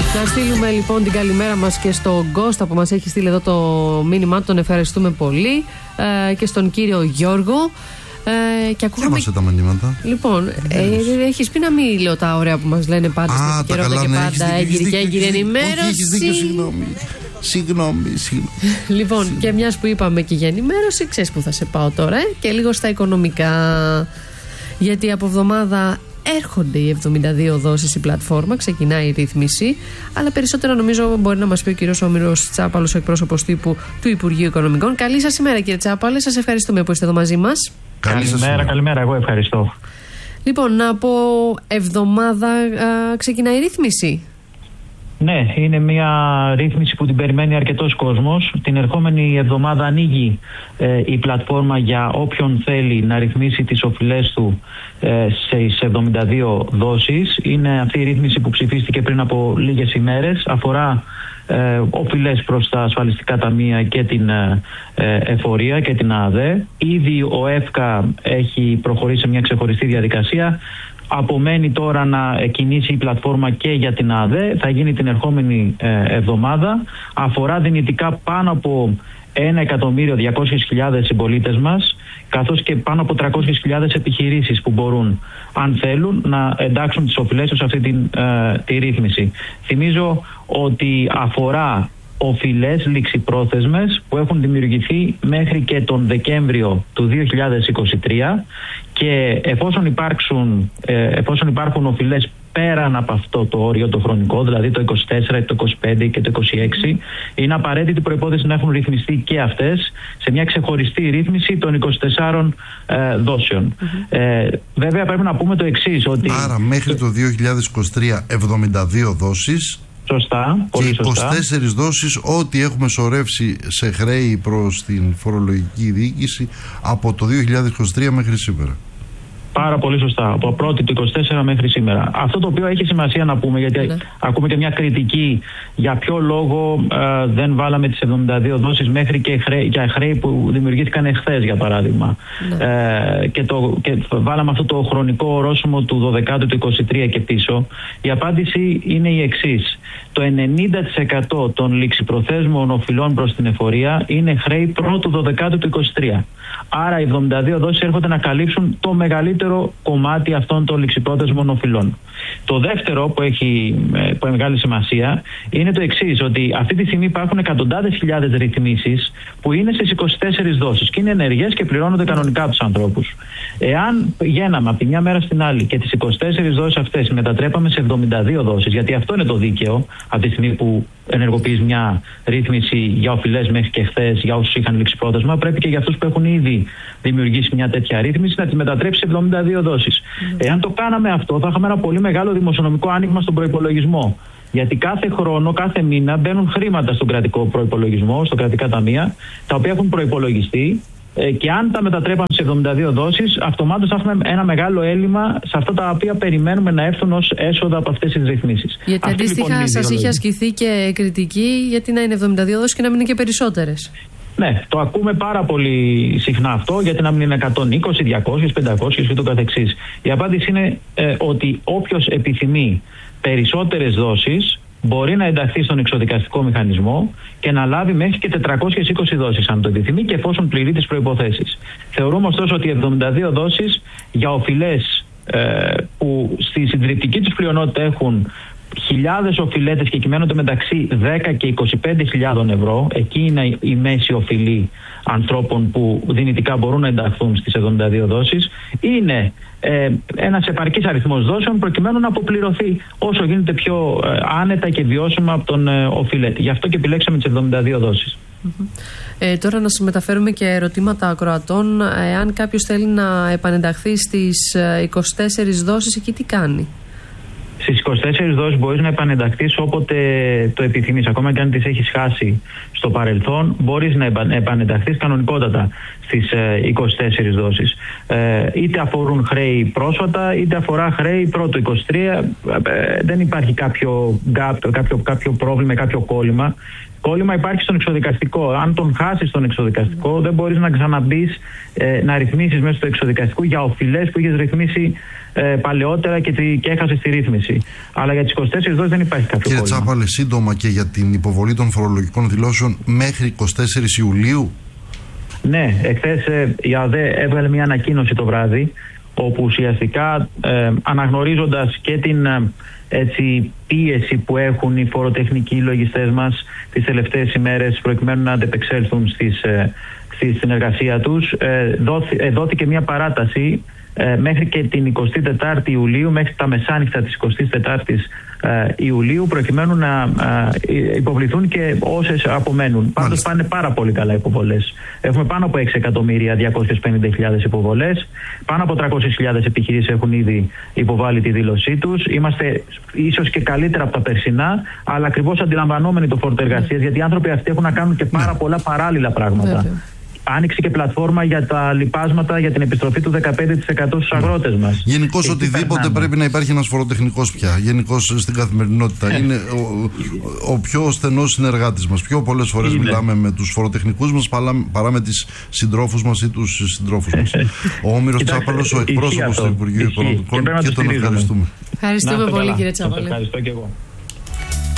Να στείλουμε λοιπόν την καλημέρα μας και στον Κώστα που μας έχει στείλει εδώ το μήνυμά, τον ευχαριστούμε πολύ, και στον κύριο Γιώργο. Και ακούγαμε... τα μηνύματα. Λοιπόν, έχεις πει να μην λέω τα ωραία που μας λένε πάντα στην επικαιρότητα και πάντα έγκυρη και έγκυρη ενημέρωση. Έχεις δίκιο, συγγνώμη. Λοιπόν, και μιας που είπαμε και για ενημέρωση, ξέρεις που θα σε πάω τώρα, και λίγο στα οικονομικά. Γιατί από εβδομάδα έρχονται οι 72 δόσεις η πλατφόρμα, ξεκινάει η ρύθμιση, αλλά περισσότερα νομίζω μπορεί να μας πει ο κύριος Όμηρος Τσάπαλος, εκπρόσωπος τύπου του Υπουργείου Οικονομικών. Καλή σας ημέρα, κύριε Τσάπαλε, σας ευχαριστούμε που είστε εδώ μαζί μας. Καλημέρα, εγώ ευχαριστώ. Λοιπόν, από εβδομάδα ξεκινάει η ρύθμιση. Ναι, είναι μια ρύθμιση που την περιμένει αρκετός κόσμος. Την ερχόμενη εβδομάδα ανοίγει η πλατφόρμα για όποιον θέλει να ρυθμίσει τις οφειλές του σε 72 δόσεις. Είναι αυτή η ρύθμιση που ψηφίστηκε πριν από λίγες ημέρες. Αφορά οφειλές προς τα ασφαλιστικά ταμεία και την εφορία και την ΑΔΕ. Ήδη ο ΕΦΚΑ έχει προχωρήσει σε μια ξεχωριστή διαδικασία. Απομένει τώρα να κινήσει η πλατφόρμα και για την ΑΔΕ. Θα γίνει την ερχόμενη εβδομάδα. Αφορά δυνητικά πάνω από 1.200.000 συμπολίτες μας, καθώς και πάνω από 300.000 επιχειρήσεις που μπορούν, αν θέλουν, να εντάξουν τις οφειλές τους σε αυτή τη ρύθμιση. Θυμίζω ότι αφορά οφειλές ληξιπρόθεσμες που έχουν δημιουργηθεί μέχρι και τον Δεκέμβριο του 2023, και εφόσον υπάρχουν οφειλές πέραν από αυτό το όριο το χρονικό, δηλαδή το 24, το 25 και το 26, είναι απαραίτητη προϋπόθεση να έχουν ρυθμιστεί και αυτές σε μια ξεχωριστή ρύθμιση των 24 δόσεων. Βέβαια πρέπει να πούμε το εξής, ότι... Άρα μέχρι το 2023 72 δόσεις. Σωστά, πολύ σωστά. Και 24 δόσεις ό,τι έχουμε σωρεύσει σε χρέη προς την φορολογική διοίκηση από το 2023 μέχρι σήμερα. Πάρα πολύ σωστά. Από πρώτη του 24 μέχρι σήμερα. Αυτό το οποίο έχει σημασία να πούμε, γιατί ακούμε και μια κριτική για ποιο λόγο δεν βάλαμε τις 72 δόσεις μέχρι και για χρέη που δημιουργήθηκαν εχθές, για παράδειγμα. Και βάλαμε αυτό το χρονικό ορόσημο του 12ου του 23 και πίσω. Η απάντηση είναι η εξής. Το 90% των ληξιπροθέσμων οφειλών προς την εφορία είναι χρέη πρώτου 12ου του 23. Άρα οι 72 δόσεις έρχονται να καλύψουν το μεγαλύτερο κομμάτι αυτών των ληξιπρόθεσμων οφειλών. Το δεύτερο που έχει μεγάλη σημασία είναι το εξής, ότι αυτή τη στιγμή υπάρχουν εκατοντάδες χιλιάδες ρυθμίσεις που είναι στις 24 δόσεις και είναι ενεργές και πληρώνονται κανονικά από τους ανθρώπους. Εάν πηγαίναμε από τη μια μέρα στην άλλη και τις 24 δόσεις αυτές μετατρέπαμε σε 72 δόσεις, γιατί αυτό είναι το δίκαιο από τη στιγμή που ενεργοποιείς μια ρύθμιση για οφειλές μέχρι και χθες, για όσους είχαν ληξιπρόθεσμα, πρέπει και για αυτούς που έχουν ήδη δημιουργήσει μια τέτοια ρύθμιση να τη μετατρέψει σε 72 δόσεις. Εάν το κάναμε αυτό, θα είχαμε ένα πολύ μεγάλο δημοσιονομικό άνοιγμα στον προϋπολογισμό. Γιατί κάθε χρόνο, κάθε μήνα μπαίνουν χρήματα στον κρατικό προϋπολογισμό, στα κρατικά ταμεία, τα οποία έχουν προϋπολογιστεί. Και αν τα μετατρέπαμε σε 72 δόσεις, αυτομάτως θα έχουμε ένα μεγάλο έλλειμμα σε αυτά τα οποία περιμένουμε να έρθουν ως έσοδα από αυτές τις ρυθμίσεις. Γιατί αντίστοιχα λοιπόν, σας είχε ασκηθεί και κριτική γιατί να είναι 72 δόσεις και να μην είναι και περισσότερες. Ναι, το ακούμε πάρα πολύ συχνά αυτό, γιατί να μην είναι 120, 200, 500 και το καθεξής. Η απάντηση είναι ότι όποιος επιθυμεί περισσότερες δόσεις μπορεί να ενταχθεί στον εξοδικαστικό μηχανισμό και να λάβει μέχρι και 420 δόσεις αν το επιθυμεί και εφόσον πληρεί τις προϋποθέσεις. Θεωρούμε ωστόσο ότι 72 δόσεις για οφειλές που στη συντριπτική τους πλειονότητα έχουν χιλιάδες οφειλέτες και κυμαίνονται μεταξύ 10 και 25.000 ευρώ, εκεί είναι η μέση οφειλή ανθρώπων που δυνητικά μπορούν να ενταχθούν στις 72 δόσεις, είναι ένας επαρκής αριθμός δόσεων προκειμένου να αποπληρωθεί όσο γίνεται πιο άνετα και βιώσιμα από τον οφειλέτη. Γι' αυτό και επιλέξαμε τις 72 δόσεις. Τώρα να σας μεταφέρουμε και ερωτήματα ακροατών. Εάν κάποιος θέλει να επανενταχθεί στις 24 δόσεις, εκεί τι κάνει? Στις 24 δόσεις μπορείς να επανενταχθείς όποτε το επιθυμείς. Ακόμα και αν τις έχεις χάσει στο παρελθόν, μπορείς να επανενταχθείς κανονικότατα στις 24 δόσεις. Είτε αφορούν χρέη πρόσφατα, είτε αφορά χρέη πρώτου 23. Δεν υπάρχει κάποιο πρόβλημα, κάποιο κόλλημα. Κόλλημα υπάρχει στον εξοδικαστικό. Αν τον χάσεις στον εξοδικαστικό, δεν μπορείς να ξαναμπείς να ρυθμίσεις μέσα στο εξοδικαστικό για οφειλές που είχες ρυθμίσει παλαιότερα και έχασες τη ρύθμιση. απασχόληση. Αλλά για τις 24 δόσεις δεν υπάρχει κάποιο πρόβλημα. Κύριε πρόβλημα. Τσάπαλε, σύντομα και για την υποβολή των φορολογικών δηλώσεων μέχρι 24 Ιουλίου. Ναι, εχθές η ΑΔΕ έβγαλε μια ανακοίνωση το βράδυ, όπου ουσιαστικά αναγνωρίζοντας και την πίεση που έχουν οι φοροτεχνικοί λογιστές μας τις τελευταίες ημέρες προκειμένου να αντεπεξέλθουν στη συνεργασία τους, δόθηκε μια παράταση μέχρι και την 24η Ιουλίου, μέχρι τα μεσάνυχτα της 24ης Ιουλίου, προκειμένου να υποβληθούν και όσες απομένουν. Πάντως πάνε πάρα πολύ καλά υποβολές. Έχουμε πάνω από 6.250.000 υποβολές. Πάνω από 300.000 επιχειρήσεις έχουν ήδη υποβάλει τη δήλωσή τους. Είμαστε ίσως και καλύτερα από τα περσινά, αλλά ακριβώς αντιλαμβανόμενοι το φόρτο εργασίας, γιατί οι άνθρωποι αυτοί έχουν να κάνουν και πάρα πολλά παράλληλα πράγματα. Άνοιξε και πλατφόρμα για τα λοιπάσματα για την επιστροφή του 15% στους αγρότες μας. Γενικώς οτιδήποτε πρέπει να υπάρχει ένας φοροτεχνικός πια. Γενικώς στην καθημερινότητα. Είναι ο πιο στενός συνεργάτης μας. Πιο πολλές φορές μιλάμε με τους φοροτεχνικούς μας παρά με τις συντρόφους μας ή τους συντρόφους μας. Ο Όμηρος Τσάπαλος, ο εκπρόσωπος του Υπουργείου Οικονομικών, και τον ευχαριστούμε. Ευχαριστούμε πολύ, κύριε Τσάπαλε. Ευχαριστώ και εγώ.